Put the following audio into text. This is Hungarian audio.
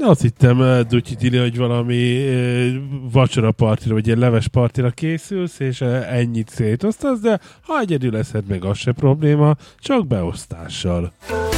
Azt hittem, Dutyi Tili, hogy valami vacsora partira, vagy ilyen leves partira készülsz, és ennyit szétosztasz, de ha egyedül leszed, meg az se probléma, csak beosztással.